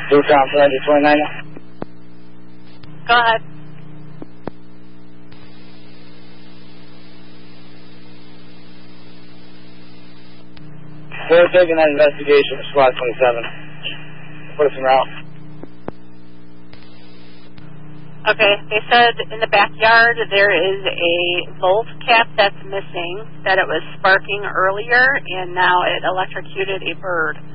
Tucson, Flight 29. Go ahead. We're taking that investigation for Squad 27. Put us en route. Okay, they said in the backyard there is a volt cap that's missing, that it was sparking earlier, and now it electrocuted a bird.